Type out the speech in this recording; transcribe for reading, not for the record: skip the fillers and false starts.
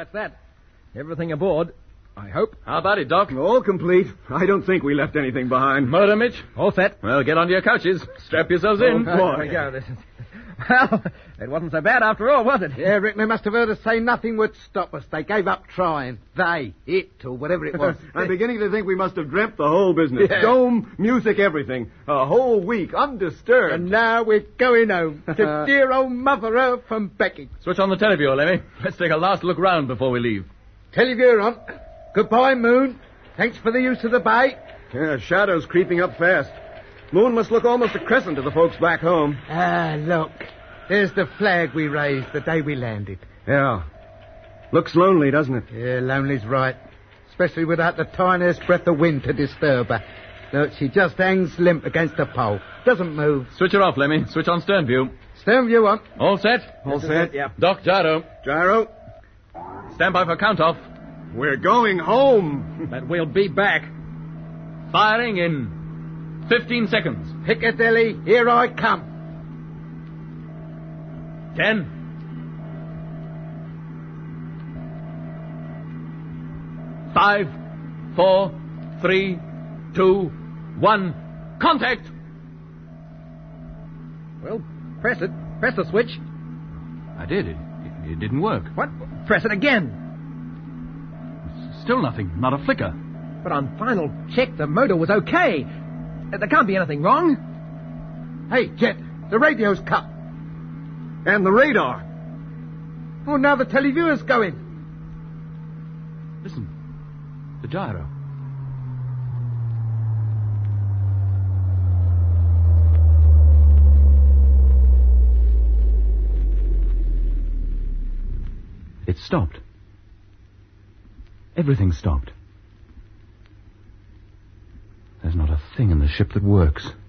that's that. Everything aboard, I hope. How about it, Doc? All complete. I don't think we left anything behind. Murder, Mitch? All set. Well, get onto your couches. Strap yourselves in. Oh, boy. There we go. Well, it wasn't so bad after all, was it? Yeah, Rick, they must have heard us say nothing would stop us. They gave up trying. It, or whatever it was. I'm beginning to think we must have dreamt the whole business. Yeah. Dome, music, everything. A whole week, undisturbed. And now we're going home to dear old Mother Earth and Becky. Switch on the teleview, Lemmy. Let's take a last look round before we leave. Teleview on. Goodbye, Moon. Thanks for the use of the bay. Yeah, shadows creeping up fast. Moon must look almost a crescent to the folks back home. Ah, look. There's the flag we raised the day we landed. Yeah. Looks lonely, doesn't it? Yeah, lonely's right. Especially without the tiniest breath of wind to disturb her. Look, she just hangs limp against the pole. Doesn't move. Switch her off, Lemmy. Switch on stern view. Stern view on. All set? All set? Yeah. Doc, gyro. Gyro, Stand by for count-off. we're going home. But we'll be back. Firing in 15 seconds. Piccadilly, here I come. 10. 5, 4, 3, 2, 1. Contact! Well, press it. Press the switch. I did. It didn't work. What? Press it again. Still nothing. Not a flicker. But on final check, the motor was okay. There can't be anything wrong. Hey, Jet, the radio's cut. And the radar. Oh, now the televiewer's going. Listen. The gyro. It stopped. Everything stopped. There's not a thing in the ship that works.